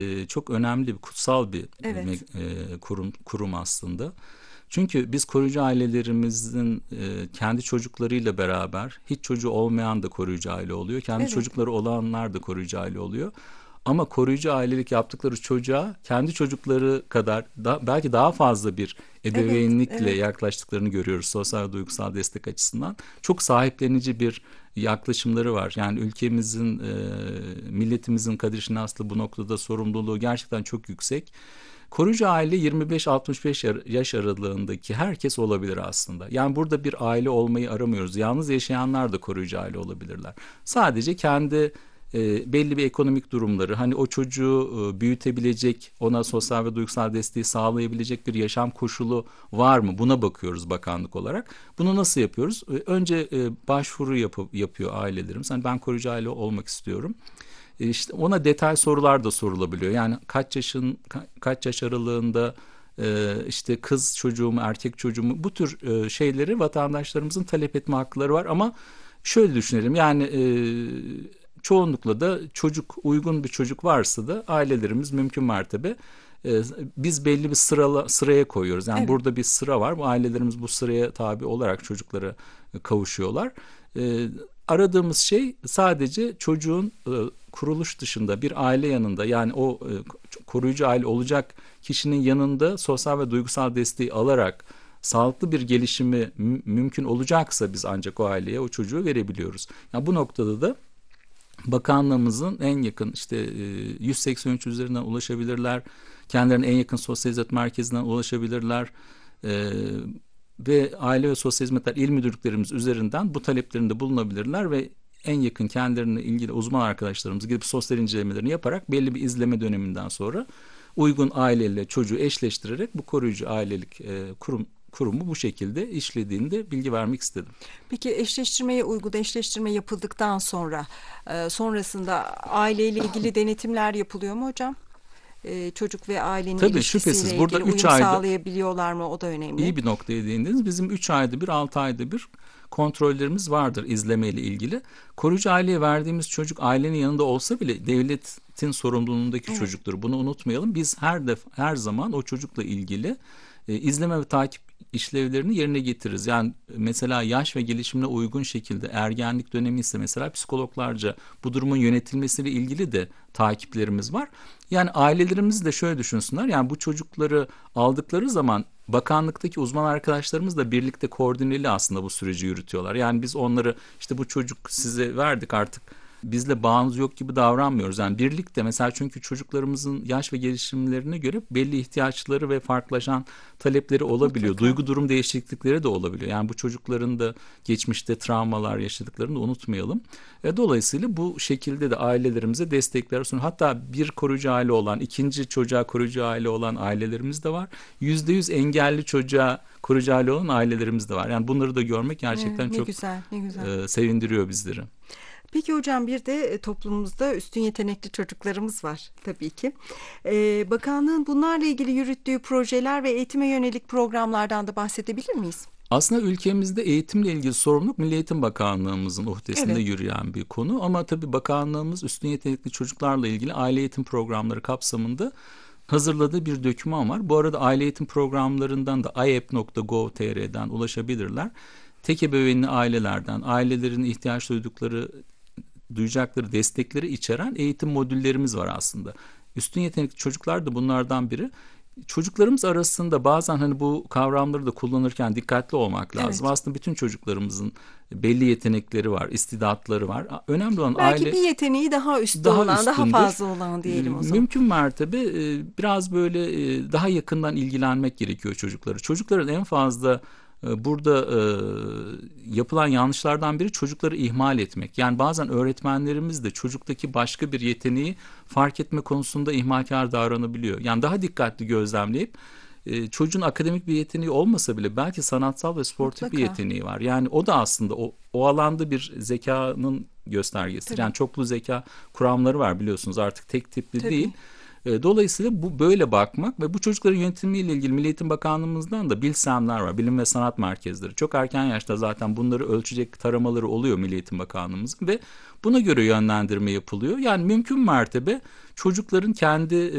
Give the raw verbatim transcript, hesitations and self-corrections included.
e, çok önemli bir kutsal bir e, Evet. me- e, kurum kurum aslında. Çünkü biz koruyucu ailelerimizin e, kendi çocuklarıyla beraber hiç çocuğu olmayan da koruyucu aile oluyor. Kendi Evet. çocukları olanlar da koruyucu aile oluyor. Ama koruyucu ailelik yaptıkları çocuğa kendi çocukları kadar da, belki daha fazla bir Evet. ebeveynlikle Evet. yaklaştıklarını görüyoruz sosyal ve duygusal destek açısından. Çok sahiplenici bir yaklaşımları var. Yani ülkemizin, e, milletimizin kadir şinaslığı bu noktada sorumluluğu gerçekten çok yüksek. Koruyucu aile yirmi beş altmış beş yaş aralığındaki herkes olabilir aslında. Yani burada bir aile olmayı aramıyoruz. Yalnız yaşayanlar da koruyucu aile olabilirler. Sadece kendi e, belli bir ekonomik durumları, hani o çocuğu e, büyütebilecek, ona sosyal ve duygusal desteği sağlayabilecek bir yaşam koşulu var mı? Buna bakıyoruz bakanlık olarak. Bunu nasıl yapıyoruz? E, önce e, başvuru yapıp, yapıyor ailelerimiz. Hani ben koruyucu aile olmak istiyorum. E, İşte ona detay sorular da sorulabiliyor. Yani kaç yaşın ka- kaç yaş aralığında, e, işte kız çocuğu mu erkek çocuğu mu, bu tür e, şeyleri vatandaşlarımızın talep etme hakları var. Ama şöyle düşünelim, yani e, çoğunlukla da çocuk, uygun bir çocuk varsa da ailelerimiz mümkün mertebe e, biz belli bir sırala, sıraya koyuyoruz. Yani Evet. burada bir sıra var. Bu ailelerimiz bu sıraya tabi olarak çocuklara e, kavuşuyorlar. E, Aradığımız şey sadece çocuğun e, kuruluş dışında bir aile yanında, yani o e, koruyucu aile olacak kişinin yanında sosyal ve duygusal desteği alarak sağlıklı bir gelişimi mü- mümkün olacaksa biz ancak o aileye o çocuğu verebiliyoruz. Yani bu noktada da bakanlığımızın en yakın işte e, yüz seksen üç üzerinden ulaşabilirler. Kendilerine en yakın sosyal hizmet merkezinden ulaşabilirler. E, Ve Aile ve Sosyal Hizmetler İl Müdürlüklerimiz üzerinden bu taleplerinde bulunabilirler ve en yakın kendilerine ilgili uzman arkadaşlarımız gidip sosyal incelemelerini yaparak belli bir izleme döneminden sonra uygun aileyle çocuğu eşleştirerek bu koruyucu ailelik e, kurum kurumu bu şekilde işlediğinde bilgi vermek istedim. Peki eşleştirmeye uygun eşleştirme yapıldıktan sonra e, sonrasında aileyle ilgili denetimler yapılıyor mu hocam? E, çocuk ve ailenin Tabii şüphesiz ilişkisiyle burada ilgili üç uyum ayda sağlayabiliyorlar mı? O da önemli. İyi bir noktaya değindiniz. Bizim üç ayda bir, altı ayda bir kontrollerimiz vardır izleme ile ilgili. Koruyucu aileye verdiğimiz çocuk ailenin yanında olsa bile devletin sorumluluğundaki Evet. çocuktur. Bunu unutmayalım. Biz her def her zaman o çocukla ilgili e, izleme ve takip işlevlerini yerine getiririz. Yani mesela yaş ve gelişimine uygun şekilde ergenlik dönemi ise mesela psikologlarca bu durumun yönetilmesiyle ilgili de takiplerimiz var. Yani ailelerimiz de şöyle düşünsünler. Yani bu çocukları aldıkları zaman bakanlıktaki uzman arkadaşlarımızla birlikte koordineli aslında bu süreci yürütüyorlar. Yani biz onları işte bu çocuk size verdik artık, bizle bağımız yok gibi davranmıyoruz. Yani birlikte mesela, çünkü çocuklarımızın yaş ve gelişimlerine göre belli ihtiyaçları ve farklılaşan talepleri olabiliyor. Mutlaka. Duygu durum değişiklikleri de olabiliyor. Yani bu çocukların da geçmişte travmalar yaşadıklarını da unutmayalım. E, dolayısıyla bu şekilde de ailelerimize destekler sunuyor. Hatta bir koruyucu aile olan, ikinci çocuğa koruyucu aile olan ailelerimiz de var. Yüzde yüz engelli çocuğa koruyucu aile olan ailelerimiz de var. Yani bunları da görmek Evet, gerçekten ne çok güzel, ne güzel. e, sevindiriyor bizleri. Peki hocam bir de e, toplumumuzda üstün yetenekli çocuklarımız var tabii ki. Ee, bakanlığın bunlarla ilgili yürüttüğü projeler ve eğitime yönelik programlardan da bahsedebilir miyiz? Aslında ülkemizde eğitimle ilgili sorumluluk Milli Eğitim Bakanlığımızın uhdesinde Evet. yürüyen bir konu. Ama tabii bakanlığımız üstün yetenekli çocuklarla ilgili aile eğitim programları kapsamında hazırladığı bir doküman var. Bu arada aile eğitim programlarından da i e p nokta gov nokta t r'den ulaşabilirler. Tek ebeveynli ailelerden, ailelerin ihtiyaç duydukları, duyacakları destekleri içeren eğitim modüllerimiz var aslında. Üstün yetenekli çocuklar da bunlardan biri. Çocuklarımız arasında bazen hani bu kavramları da kullanırken dikkatli olmak lazım. Evet. Aslında bütün çocuklarımızın belli yetenekleri var, istidatları var. Önemli olan Belki aile bir yeteneği daha üstte daha olan, daha üstündür. fazla olan Ee, diyelim o zaman. Mümkün mertebe e, biraz böyle e, daha yakından ilgilenmek gerekiyor çocukları. Çocukların en fazla e, burada e, yapılan yanlışlardan biri çocukları ihmal etmek. Yani bazen öğretmenlerimiz de çocuktaki başka bir yeteneği fark etme konusunda ihmalkar davranabiliyor. Yani daha dikkatli gözlemleyip e, çocuğun akademik bir yeteneği olmasa bile belki sanatsal ve sportif bir Mutlaka. yeteneği var. Yani o da aslında o, o alanda bir zekanın göstergesidir. Tabii. Yani çoklu zeka kuramları var biliyorsunuz, artık tek tipli değil. Tabii. E, Dolayısıyla bu böyle bakmak ve bu çocukların yönetimiyle ilgili Milli Eğitim Bakanlığımızdan da Bilsemler var, bilim ve sanat merkezleri. Çok erken yaşta zaten bunları ölçecek taramaları oluyor Milli Eğitim Bakanlığımızın ve buna göre yönlendirme yapılıyor. Yani mümkün mertebe çocukların kendi